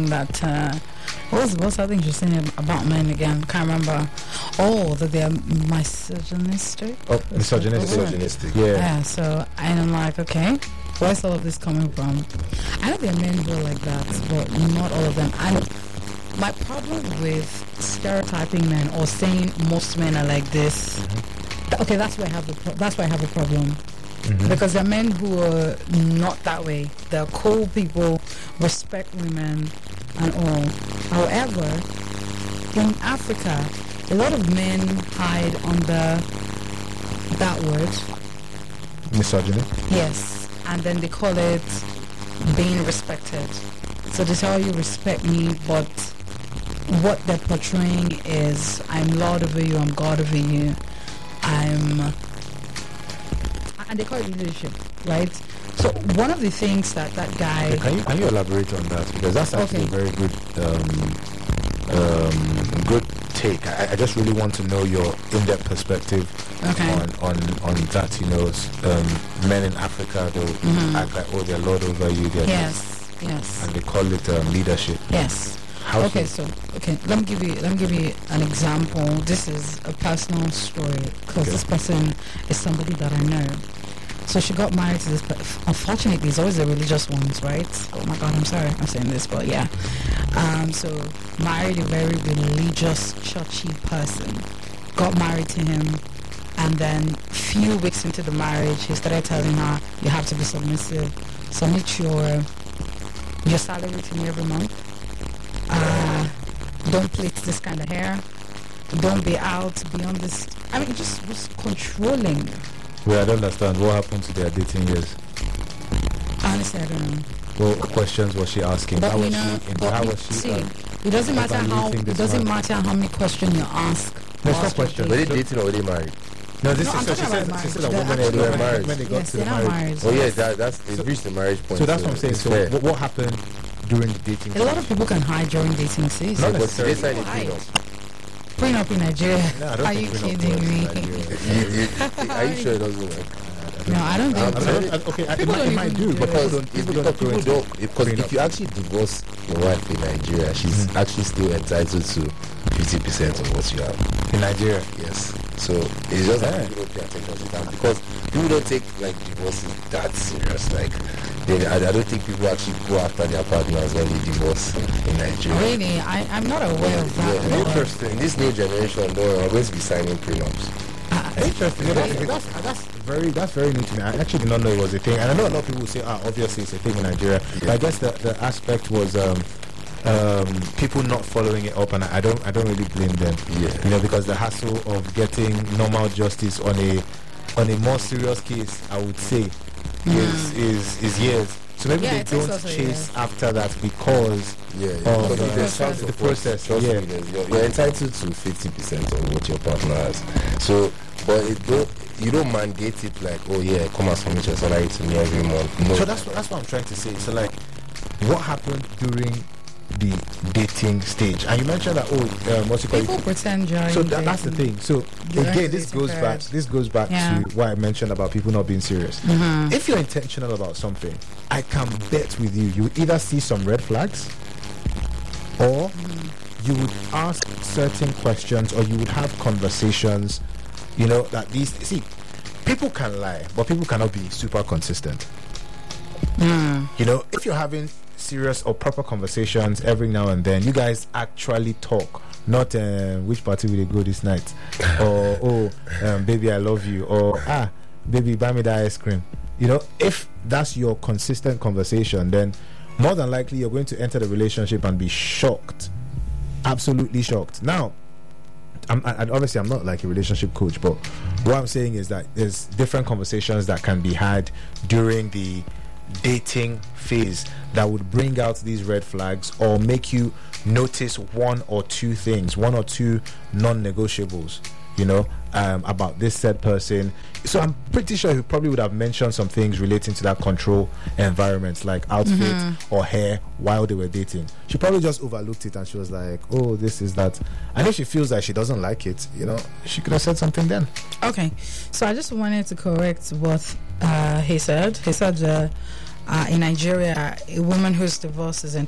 saying that what's the thing she's saying about men again? Can't remember. Oh, that they're misogynistic. Oh, misogynistic. Yeah. So I'm like, okay, where's all of this coming from? I know there are men who are like that, but not all of them. And my problem with stereotyping men or saying most men are like this. Okay, that's where I have a problem. Because there are men who are not that way. They're cool people, respect women and all. However, in Africa, a lot of men hide under that word. Misogyny? Yes. And then they call it being respected. So they tell you respect me, but what they're portraying is I'm Lord over you, I'm God over you, and they call it leadership, right? So one of the things that guy... Can you elaborate on that? Because that's actually a very good good take. I just really want to know your in-depth perspective on that. You know, men in Africa, they'll act like, oh, they're Lord over you. Yes. And they call it leadership. Yes. Let me give you an example. This is a personal story because this person is somebody that I know. So she got married to this, but unfortunately, it's always the religious ones, right? Oh my God, I'm sorry I'm saying this, but yeah. So married a very religious, churchy person. Got married to him, and then few weeks into the marriage, he started telling her, "You have to be submissive. Submit your salary to me every month. Don't plait this kind of hair. Don't be out beyond this." I mean, it just was controlling. Well, I don't understand. What happened to their dating years? Honestly, I don't know. What questions was she asking? But how was she? See, it doesn't matter how many questions you ask. No, it's not questions. Were they dating or were they married? No, she said a woman they were married. When they got to the marriage. Oh yes, they've reached the marriage point. So that's what I'm saying. So what happened during the dating? A lot of people can hide during dating season. Not necessarily. They signed a prenup. Prenup in Nigeria? No, I don't Are you kidding me? Are you sure it doesn't work? No, I don't think okay, it might do because if you actually divorce your wife in Nigeria, she's actually still entitled to 50% of what you have in Nigeria. Yes. So it's just that people don't pay attention to that because people don't take like divorces that serious. Like I don't think people actually go after their partners when they divorce in Nigeria. Really, I'm not aware of that. Yeah, interesting. This new generation, though, are going to be signing prenups. Interesting. That's very new to me. I actually did not know it was a thing, and I know a lot of people will say, obviously it's a thing in Nigeria. Yeah. But I guess the aspect was people not following it up, and I don't really blame them. Yeah. You know, because the hassle of getting normal justice on a more serious case, I would say, is years. So maybe they don't chase after that because of the process. You're entitled to 50% of what your partner has. So, but you don't mandate it like, oh yeah, come and submit your salary to me every month. No. So that's what I'm trying to say. So like, what happened during the dating stage? And you mentioned that people pretend during so that's the thing. So again, this goes back to what I mentioned about people not being serious. If you're intentional about something, I can bet with you would either see some red flags or you would ask certain questions or you would have conversations, you know, that people can lie, but people cannot be super consistent. You know, if you're having serious or proper conversations every now and then, you guys actually talk, not which party will they go this night, or baby I love you, or baby buy me that ice cream. You know, if that's your consistent conversation, then more than likely you're going to enter the relationship and be shocked, absolutely shocked. Now obviously I'm not like a relationship coach, but what I'm saying is that there's different conversations that can be had during the dating phase that would bring out these red flags or make you notice one or two non-negotiables, you know, about this said person. So I'm pretty sure he probably would have mentioned some things relating to that control environment, like outfit or hair while they were dating. She probably just overlooked it and she was like, oh, this is that. And if she feels like she doesn't like it, you know, she could have said something then. Okay, so I just wanted to correct what he said. He said in Nigeria, a woman who's divorced is